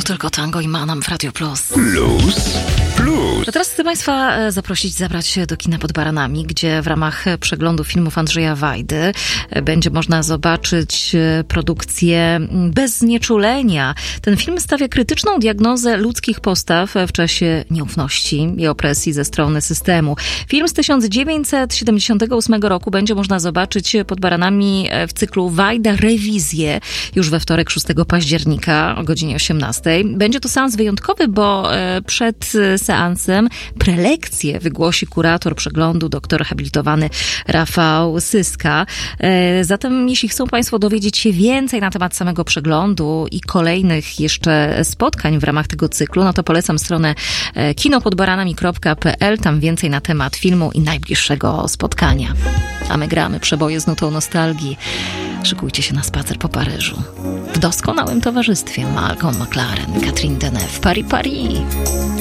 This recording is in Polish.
To tylko tango i manam w Radio Plus. Plus. A teraz chcę Państwa zabrać się do kina Pod Baranami, gdzie w ramach przeglądu filmów Andrzeja Wajdy będzie można zobaczyć produkcję Bez znieczulenia. Ten film stawia krytyczną diagnozę ludzkich postaw w czasie nieufności i opresji ze strony systemu. Film z 1978 roku będzie można zobaczyć Pod Baranami w cyklu Wajda Rewizje już we wtorek 6 października o godzinie 18. Będzie to seans wyjątkowy, bo przed seansem prelekcję wygłosi kurator przeglądu, doktor habilitowany Rafał Syska. Zatem jeśli chcą Państwo dowiedzieć się więcej na temat samego przeglądu i kolejnych jeszcze spotkań w ramach tego cyklu, no to polecam stronę kinopodbaranami.pl. Tam więcej na temat filmu i najbliższego spotkania. A my gramy przeboje z nutą nostalgii. Szykujcie się na spacer po Paryżu. W doskonałym towarzystwie Malcolm McLaren, Catherine Deneuve, Paris, Paris.